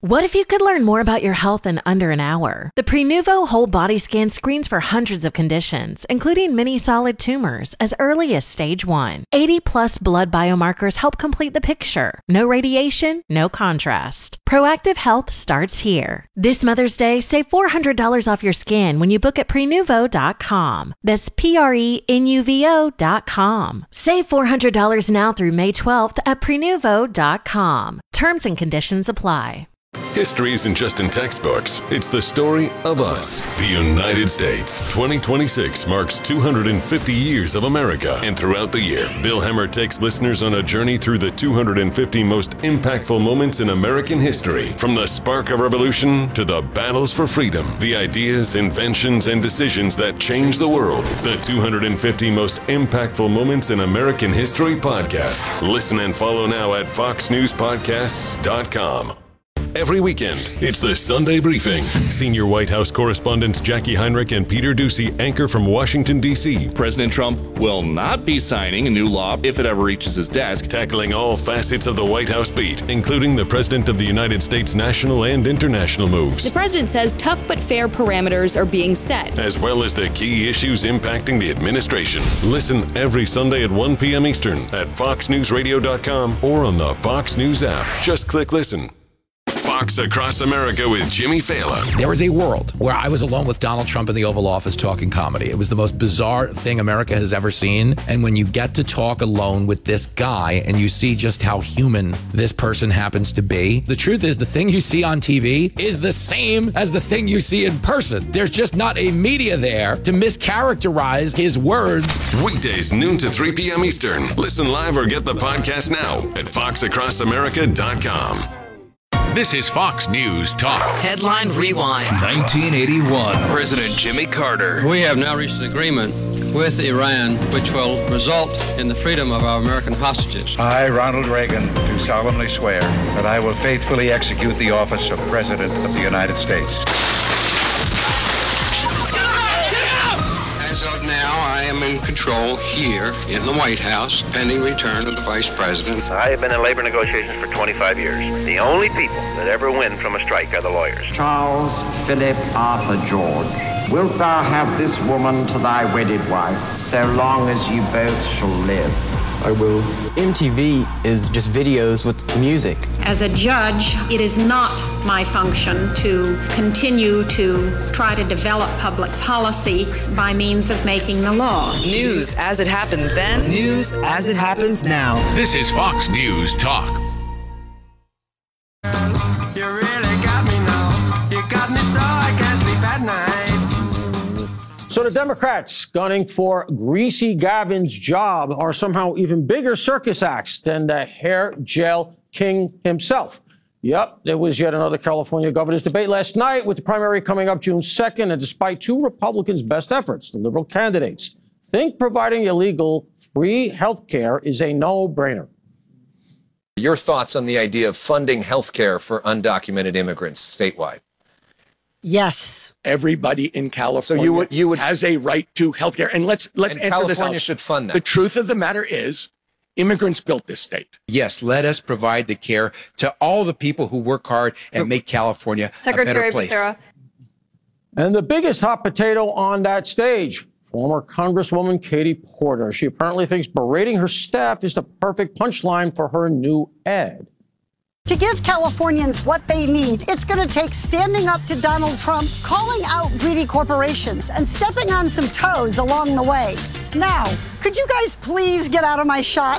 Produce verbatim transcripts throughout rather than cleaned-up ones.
What if you could learn more about your health in under an hour? The Prenuvo whole body scan screens for hundreds of conditions, including many solid tumors, as early as stage one. eighty plus blood biomarkers help complete the picture. No radiation, no contrast. Proactive health starts here. This Mother's Day, save four hundred dollars off your scan when you book at prenuvo dot com. That's P R E N U V O dot com. Save four hundred dollars now through May twelfth at prenuvo dot com. Terms and conditions apply. History isn't just in textbooks. It's the story of us, the United States. twenty twenty-six marks two hundred fifty years of America. And throughout the year, Bill Hemmer takes listeners on a journey through the two hundred fifty most impactful moments in American history. From the spark of revolution to the battles for freedom, the ideas, inventions, and decisions that changed the world. The two hundred fifty most impactful moments in American history podcast. Listen and follow now at fox news podcasts dot com. Every weekend, it's the Sunday Briefing. Senior White House correspondents Jackie Heinrich and Peter Doocy anchor from Washington, D C President Trump will not be signing a new law if it ever reaches his desk. Tackling all facets of the White House beat, including the President of the United States' national and international moves. The president says tough but fair parameters are being set, as well as the key issues impacting the administration. Listen every Sunday at one p.m. Eastern at fox news radio dot com or on the Fox News app. Just click listen. Fox Across America with Jimmy Fallon. There was a world where I was alone with Donald Trump in the Oval Office talking comedy. It was the most bizarre thing America has ever seen. And when you get to talk alone with this guy and you see just how human this person happens to be, the truth is the thing you see on T V is the same as the thing you see in person. There's just not a media there to mischaracterize his words. Weekdays, noon to three p.m. Eastern. Listen live or get the podcast now at fox across america dot com. This is Fox News Talk. Headline Rewind. nineteen eighty-one. President Jimmy Carter. We have now reached an agreement with Iran which will result in the freedom of our American hostages. I, Ronald Reagan, do solemnly swear that I will faithfully execute the office of President of the United States. As of now, I am in control here in the White House, pending return of the Vice President. I have been in labor negotiations for twenty-five years. The only people that ever win from a strike are the lawyers. Charles Philip Arthur George, wilt thou have this woman to thy wedded wife, so long as you both shall live? I will. M T V is just videos with music. As a judge, it is not my function to continue to try to develop public policy by means of making the law. News as it happened then, news as it happens now. This is Fox News Talk. You really got me now. You got me so I can't sleep at night. So the Democrats gunning for Greasy Gavin's job are somehow even bigger circus acts than the hair gel king himself. Yep, there was yet another California governor's debate last night with the primary coming up June second. And despite two Republicans' best efforts, the liberal candidates think providing illegal free health care is a no-brainer. Your thoughts on the idea of funding health care for undocumented immigrants statewide? Yes. Everybody in California so you would, you would, has a right to health care. And let's let's and answer California this out. California should fund that. The truth of the matter is, immigrants built this state. Yes, let us provide the care to all the people who work hard and make California Secretary a better place. Becerra. And the biggest hot potato on that stage, former Congresswoman Katie Porter. She apparently thinks berating her staff is the perfect punchline for her new ad. To give Californians what they need, it's going to take standing up to Donald Trump, calling out greedy corporations, and stepping on some toes along the way. Now, could you guys please get out of my shot?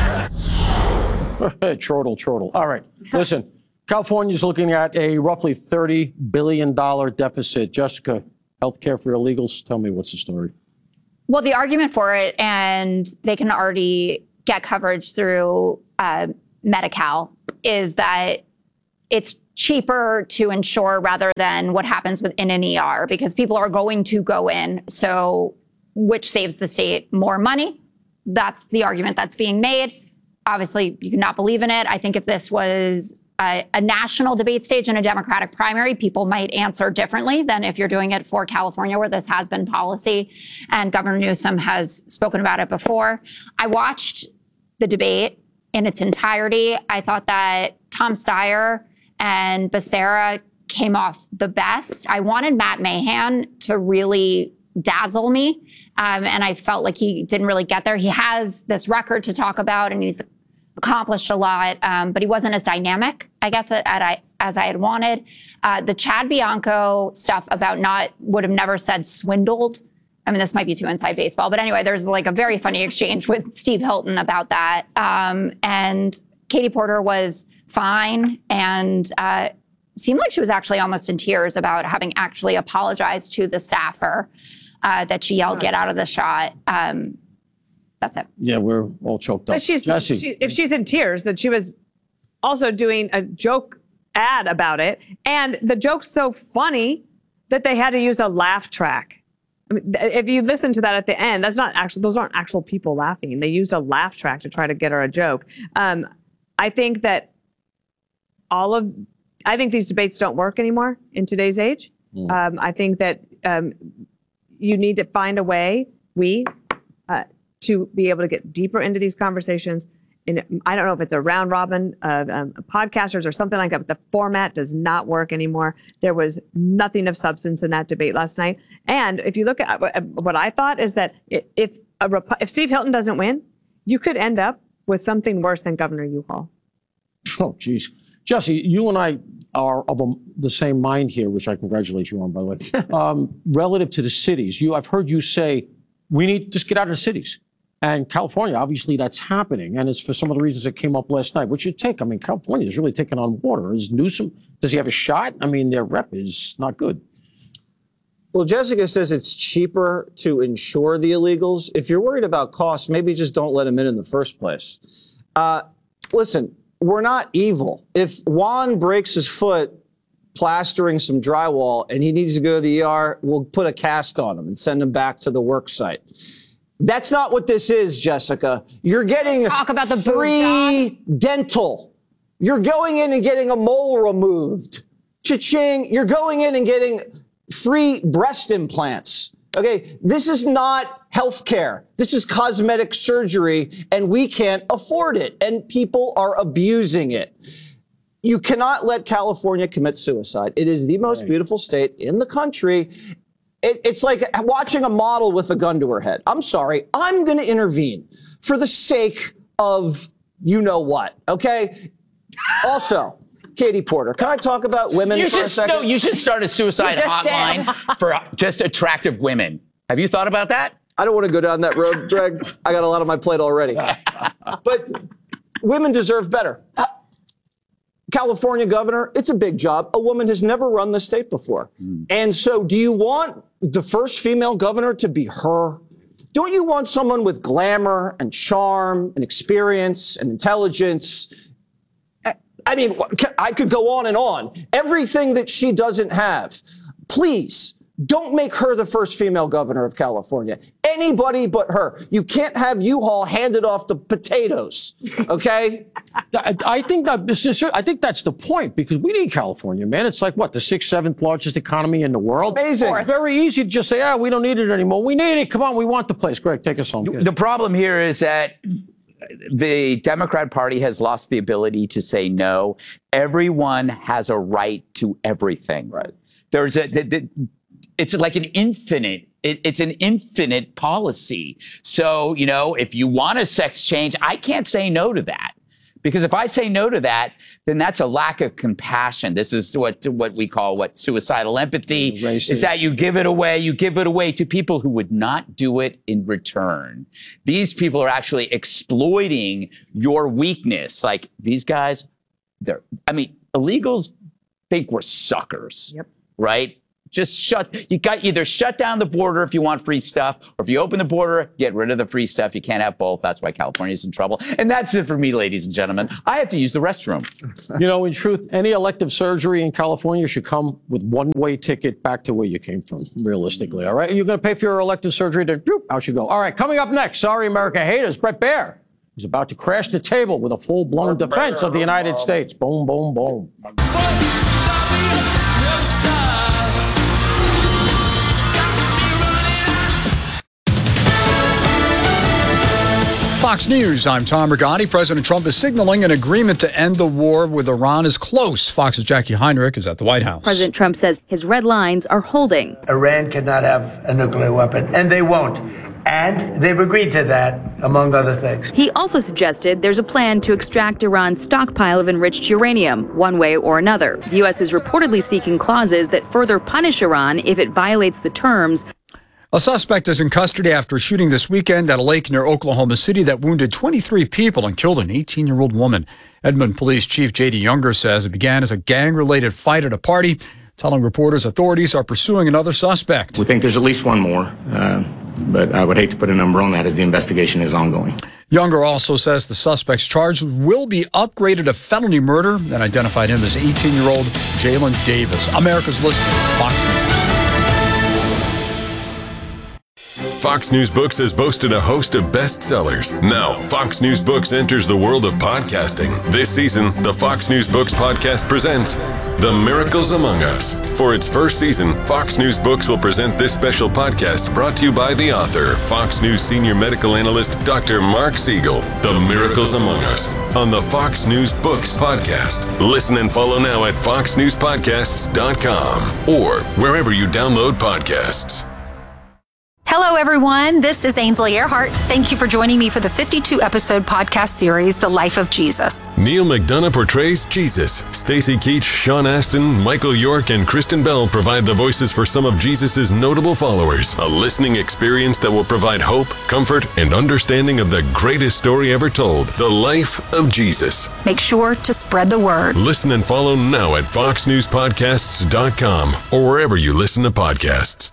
Chortle, chortle. All right, listen, California's looking at a roughly thirty billion dollars deficit. Jessica, healthcare for illegals, tell me what's the story. Well, the argument for it, and they can already get coverage through uh, Medi-Cal, is that it's cheaper to insure rather than what happens within an E R because people are going to go in, so which saves the state more money. That's the argument that's being made. Obviously, you cannot believe in it. I think if this was a, a national debate stage in a Democratic primary, people might answer differently than if you're doing it for California, where this has been policy, and Governor Newsom has spoken about it before. I watched the debate in its entirety. I thought that Tom Steyer and Becerra came off the best. I wanted Matt Mahan to really dazzle me, um, and I felt like he didn't really get there. He has this record to talk about, and he's accomplished a lot, um, but he wasn't as dynamic, I guess, at, at, as I had wanted. Uh, the Chad Bianco stuff about not, would have never said swindled. I mean, this might be too inside baseball, but anyway, there's like a very funny exchange with Steve Hilton about that. Um, and Katie Porter was fine and uh, seemed like she was actually almost in tears about having actually apologized to the staffer uh, that she yelled, "Get out of the shot." Um, that's it. Yeah, we're all choked up. But she's, Jesse. she, if she's in tears, then she was also doing a joke ad about it. And the joke's so funny that they had to use a laugh track. I mean, if you listen to that at the end, that's not actually, those aren't actual people laughing. They used a laugh track to try to get her a joke. Um, I think that all of, I think these debates don't work anymore in today's age. Mm. Um, I think that um, you need to find a way, we, uh, to be able to get deeper into these conversations. And I don't know if it's a round robin of um, podcasters or something like that, but the format does not work anymore. There was nothing of substance in that debate last night. And if you look at what I thought is that if a Rep- if Steve Hilton doesn't win, you could end up with something worse than Governor Uhal. Oh, geez. Jesse, you and I are of a, the same mind here, which I congratulate you on, by the way. um, relative to the cities, you, I've heard you say, we need to just get out of the cities. And California, obviously, that's happening. And it's for some of the reasons that came up last night. What's your take? I mean, California is really taking on water. Is Newsom, does he have a shot? I mean, their rep is not good. Well, Jessica says it's cheaper to insure the illegals. If you're worried about costs, maybe just don't let them in in the first place. Uh, listen, we're not evil. If Juan breaks his foot plastering some drywall and he needs to go to the E R, we'll put a cast on him and send him back to the work site. That's not what this is, Jessica. You're getting Talk about the free dental. You're going in and getting a mole removed. Cha-ching. You're going in and getting free breast implants. Okay, this is not health care. This is cosmetic surgery, and we can't afford it, and people are abusing it. You cannot let California commit suicide. It is the most beautiful state in the country. It, it's like watching a model with a gun to her head. I'm sorry. I'm going to intervene for the sake of you know what, okay? Also, Katie Porter, can I talk about women you for should, a second? No, you should start a suicide hotline for just attractive women. Have you thought about that? I don't want to go down that road, Greg. I got a lot on my plate already. But women deserve better. California governor, it's a big job. A woman has never run the state before. Mm. And so do you want the first female governor to be her? Don't you want someone with glamour and charm and experience and intelligence? I mean, I could go on and on. Everything that she doesn't have. Please, don't make her the first female governor of California. Anybody but her. You can't have U-Haul handed off the potatoes, okay? I think that I think that's the point, because we need California, man. It's like, what, the sixth, seventh largest economy in the world? Amazing. It's very easy to just say, ah, we don't need it anymore. We need it. Come on, we want the place. Greg, take us home. The problem here is that the Democrat Party has lost the ability to say no. Everyone has a right to everything. Right. There's a... The, the, It's like an infinite, it, it's an infinite policy. So, you know, if you want a sex change, I can't say no to that. Because if I say no to that, then that's a lack of compassion. This is what what we call what suicidal empathy Racist. Is that you give it away, you give it away to people who would not do it in return. These people are actually exploiting your weakness. Like these guys, they're, I mean, illegals think we're suckers, yep. right? Just shut, you got either shut down the border if you want free stuff, or if you open the border, get rid of the free stuff. You can't have both. That's why California's in trouble. And that's it for me, ladies and gentlemen. I have to use the restroom. You know, in truth, any elective surgery in California should come with one-way ticket back to where you came from, realistically, all right? You're going to pay for your elective surgery, then whoop, out you go. All right, coming up next, Sorry America Haters, Bret Baier is about to crash the table with a full-blown defense of the United States. Boom, boom, boom. Fox News, I'm Tom Regani. President Trump is signaling an agreement to end the war with Iran is close. Fox's Jackie Heinrich is at the White House. President Trump says his red lines are holding. Iran cannot have a nuclear weapon, and they won't. And they've agreed to that, among other things. He also suggested there's a plan to extract Iran's stockpile of enriched uranium, one way or another. The U S is reportedly seeking clauses that further punish Iran if it violates the terms. A suspect is in custody after a shooting this weekend at a lake near Oklahoma City that wounded twenty-three people and killed an eighteen-year-old woman. Edmond Police Chief J D Younger says it began as a gang-related fight at a party, telling reporters authorities are pursuing another suspect. We think there's at least one more, uh, but I would hate to put a number on that as the investigation is ongoing. Younger also says the suspect's charges will be upgraded to felony murder and identified him as eighteen-year-old Jalen Davis. America's listening to Fox News. Fox News Books has boasted a host of bestsellers. Now, Fox News Books enters the world of podcasting. This season, the Fox News Books podcast presents The Miracles Among Us. For its first season, Fox News Books will present this special podcast brought to you by the author, Fox News senior medical analyst, Doctor Mark Siegel. The Miracles Among Us on the Fox News Books podcast. Listen and follow now at fox news podcasts dot com or wherever you download podcasts. Hello, everyone. This is Ainsley Earhart. Thank you for joining me for the fifty-two episode podcast series, The Life of Jesus. Neil McDonough portrays Jesus. Stacy Keach, Sean Astin, Michael York, and Kristen Bell provide the voices for some of Jesus' notable followers. A listening experience that will provide hope, comfort, and understanding of the greatest story ever told, The Life of Jesus. Make sure to spread the word. Listen and follow now at fox news podcasts dot com or wherever you listen to podcasts.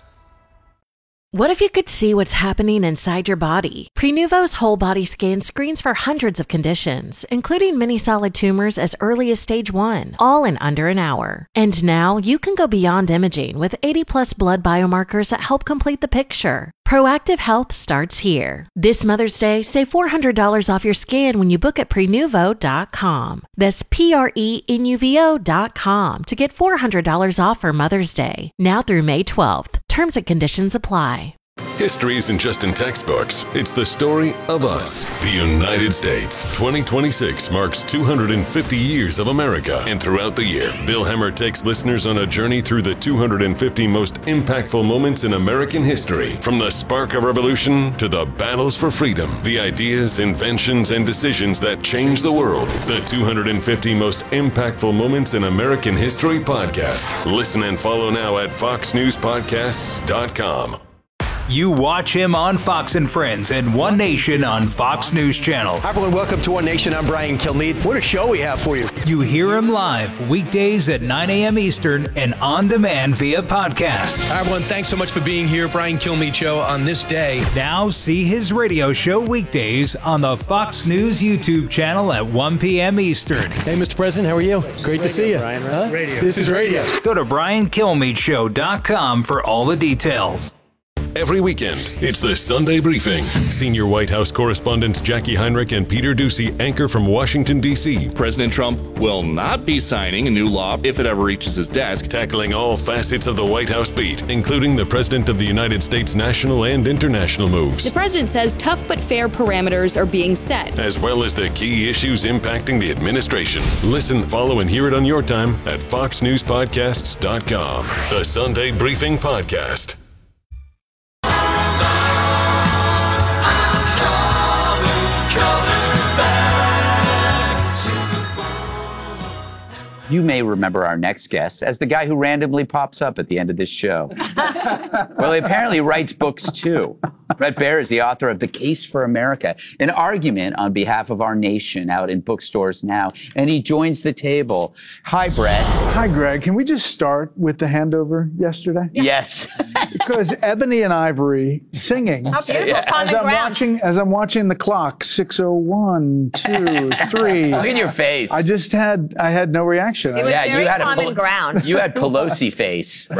What if you could see what's happening inside your body? Prenuvo's whole body scan screens for hundreds of conditions, including many solid tumors as early as stage one, all in under an hour. And now you can go beyond imaging with eighty plus blood biomarkers that help complete the picture. Proactive health starts here. This Mother's Day, save four hundred dollars off your scan when you book at prenuvo dot com. That's P R E N U V O dot com to get four hundred dollars off for Mother's Day. Now through May twelfth. Terms and conditions apply. History isn't just in textbooks. It's the story of us, the United States. twenty twenty-six marks two hundred fifty years of America. And throughout the year, Bill Hemmer takes listeners on a journey through the two hundred fifty most impactful moments in American history. From the spark of revolution to the battles for freedom, the ideas, inventions, and decisions that changed the world. The two hundred fifty most impactful moments in American history podcast. Listen and follow now at fox news podcasts dot com. You watch him on Fox and Friends and One Nation on Fox News Channel. Hi, everyone. Welcome to One Nation. I'm Brian Kilmeade. What a show we have for you. You hear him live weekdays at nine a.m. Eastern and on demand via podcast. Hi, everyone. Thanks so much for being here. Brian Kilmeade Show on this day. Now see his radio show weekdays on the Fox News YouTube channel at one p.m. Eastern. Hey, Mister President. How are you? Great radio, to see you. Brian, huh? radio. This is radio. Go to brian kilmeade show dot com for all the details. Every weekend, it's the Sunday Briefing. Senior White House correspondents Jackie Heinrich and Peter Doocy anchor from Washington, D C President Trump will not be signing a new law if it ever reaches his desk. Tackling all facets of the White House beat, including the President of the United States national and international moves. The president says tough but fair parameters are being set, as well as the key issues impacting the administration. Listen, follow, and hear it on your time at fox news podcasts dot com. The Sunday Briefing Podcast. You may remember our next guest as the guy who randomly pops up at the end of this show. Well, he apparently writes books too. Bret Baier is the author of The Case for America, an argument on behalf of our nation, out in bookstores now. And he joins the table. Hi, Bret. Hi, Greg. Can we just start with the handover yesterday? Yes. Because Ebony and Ivory singing. How beautiful. Yeah. Common As I'm ground. watching, as I'm watching the clock, six oh one, two, three. Look at your face. I just had, I had no reaction. It was Yeah, very you had a common Pel- ground. You had Pelosi face.